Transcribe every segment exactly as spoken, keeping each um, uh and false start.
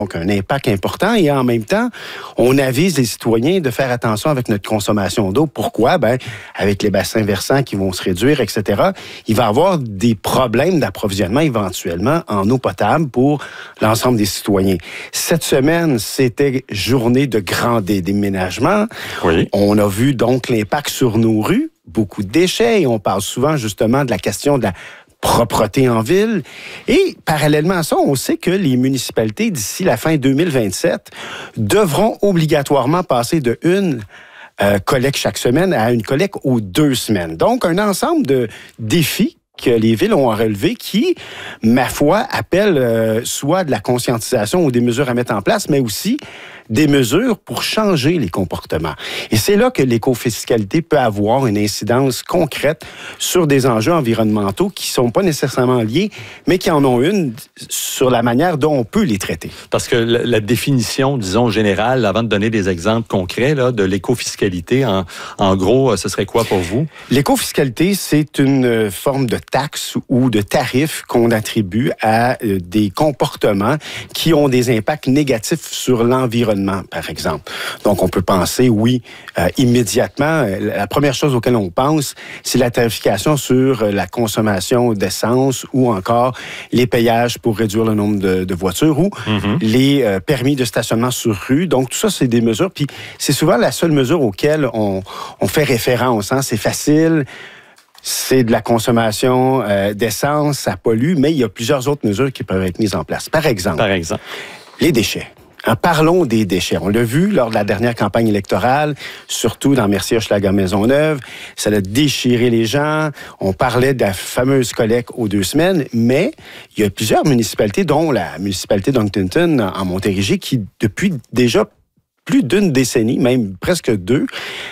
Donc, un impact important et en même temps, on avise les citoyens de faire attention avec notre consommation d'eau. Pourquoi? Ben, avec les bassins versants qui vont se réduire, et cetera, il va y avoir des problèmes d'approvisionnement éventuellement en eau potable pour l'ensemble des citoyens. Cette semaine, c'était journée de grand déménagement. Oui. On a vu donc l'impact sur nos rues, beaucoup de déchets et on parle souvent justement de la question de la propreté en ville. Et parallèlement à ça, on sait que les municipalités, d'ici la fin deux mille vingt-sept, devront obligatoirement passer de une euh, collecte chaque semaine à une collecte aux deux semaines. Donc, un ensemble de défis que les villes ont à relever qui, ma foi, appellent euh, soit de la conscientisation ou des mesures à mettre en place, mais aussi des mesures pour changer les comportements. Et c'est là que l'écofiscalité peut avoir une incidence concrète sur des enjeux environnementaux qui ne sont pas nécessairement liés, mais qui en ont une sur la manière dont on peut les traiter. Parce que la, la définition, disons, générale, avant de donner des exemples concrets là, de l'écofiscalité, en, en gros, ce serait quoi pour vous? L'écofiscalité, c'est une forme de taxe ou de tarif qu'on attribue à euh, des comportements qui ont des impacts négatifs sur l'environnement, par exemple. Donc, on peut penser, oui, euh, immédiatement, la première chose auquel on pense, c'est la tarification sur la consommation d'essence ou encore les payages pour réduire le nombre de, de voitures ou mm-hmm. les euh, permis de stationnement sur rue. Donc, tout ça, c'est des mesures. Puis, c'est souvent la seule mesure auquel on, on fait référence. Hein? C'est facile. C'est de la consommation euh, d'essence, ça pollue, mais il y a plusieurs autres mesures qui peuvent être mises en place. Par exemple, Par exemple. les déchets. En parlons des déchets. On l'a vu lors de la dernière campagne électorale, surtout dans Mercier-Hochelaga-Maisonneuve. Ça a déchiré les gens. On parlait de la fameuse collecte aux deux semaines, mais il y a plusieurs municipalités, dont la municipalité d'Huntington en Montérégie, qui, depuis déjà plus d'une décennie, même presque deux,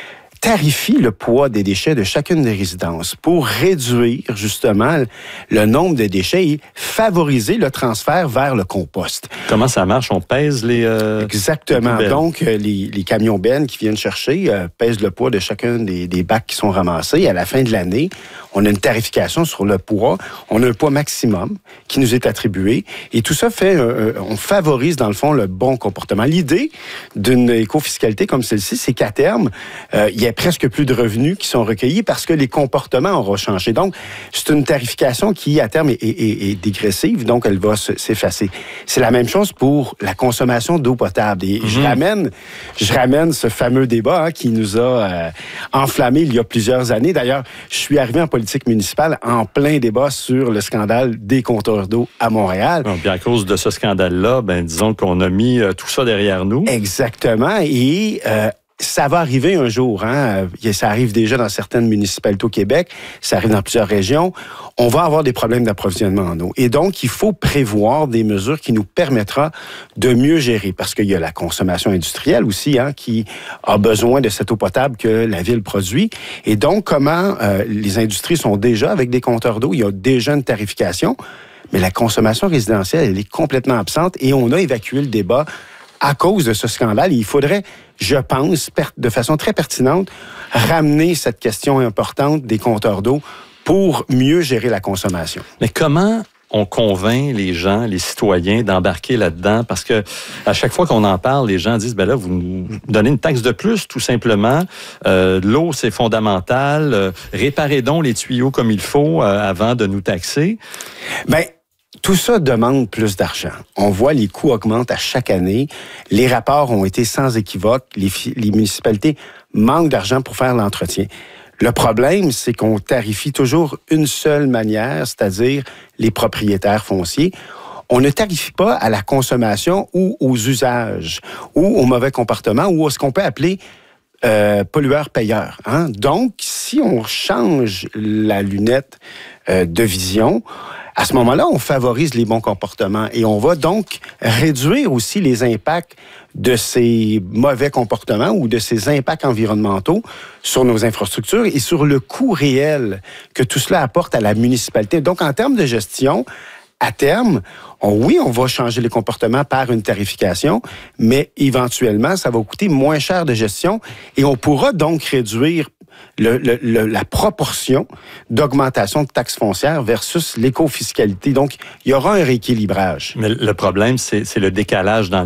tarifie le poids des déchets de chacune des résidences pour réduire justement le nombre de déchets et favoriser le transfert vers le compost. Comment ça marche? On pèse les... Euh, Exactement. Les Donc, les, les camions bennes qui viennent chercher euh, pèsent le poids de chacun des, des bacs qui sont ramassés. À la fin de l'année, on a une tarification sur le poids. On a un poids maximum qui nous est attribué. Et tout ça fait... Euh, on favorise, dans le fond, le bon comportement. L'idée d'une écofiscalité comme celle-ci, c'est qu'à terme, euh, il y a presque plus de revenus qui sont recueillis parce que les comportements auront changé. Donc, c'est une tarification qui, à terme, est, est, est dégressive, donc elle va s'effacer. C'est la même chose pour la consommation d'eau potable. Et mm-hmm. je ramène je ramène ce fameux débat hein, qui nous a euh, enflammé il y a plusieurs années. D'ailleurs, je suis arrivé en politique municipale en plein débat sur le scandale des compteurs d'eau à Montréal. Donc, bien à cause de ce scandale-là, ben disons qu'on a mis euh, tout ça derrière nous. Exactement. Et... Euh, ça va arriver un jour, hein. Ça arrive déjà dans certaines municipalités au Québec, ça arrive dans plusieurs régions. On va avoir des problèmes d'approvisionnement en eau. Et donc, il faut prévoir des mesures qui nous permettra de mieux gérer, parce qu'il y a la consommation industrielle aussi, hein, qui a besoin de cette eau potable que la ville produit. Et donc, comment euh, les industries sont déjà avec des compteurs d'eau, il y a déjà une tarification, mais la consommation résidentielle, elle est complètement absente et on a évacué le débat à cause de ce scandale. Il faudrait, je pense, de façon très pertinente, ramener cette question importante des compteurs d'eau pour mieux gérer la consommation. Mais comment on convainc les gens, les citoyens, d'embarquer là-dedans? Parce que à chaque fois qu'on en parle, les gens disent, ben là, vous nous donnez une taxe de plus, tout simplement. Euh, l'eau, c'est fondamental. Euh, réparez donc les tuyaux comme il faut euh, avant de nous taxer. Ben, tout ça demande plus d'argent. On voit les coûts augmentent à chaque année. Les rapports ont été sans équivoque. Les, les municipalités manquent d'argent pour faire l'entretien. Le problème, c'est qu'on tarifie toujours une seule manière, c'est-à-dire les propriétaires fonciers. On ne tarifie pas à la consommation ou aux usages ou au mauvais comportement ou à ce qu'on peut appeler euh, pollueur-payeur. Hein? Donc, si on change la lunette euh, de vision, à ce moment-là, on favorise les bons comportements et on va donc réduire aussi les impacts de ces mauvais comportements ou de ces impacts environnementaux sur nos infrastructures et sur le coût réel que tout cela apporte à la municipalité. Donc, en termes de gestion, à terme, on, oui, on va changer les comportements par une tarification, mais éventuellement, ça va coûter moins cher de gestion et on pourra donc réduire Le, le, le, la proportion d'augmentation de taxes foncières versus l'écofiscalité. Donc, il y aura un rééquilibrage. Mais le problème, c'est, c'est le décalage dans